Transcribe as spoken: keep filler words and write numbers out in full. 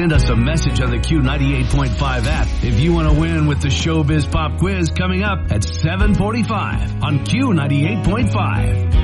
send us a message on the Q ninety-eight point five app if you want to win with the Showbiz Pop Quiz coming up at seven forty-five on Q ninety-eight point five.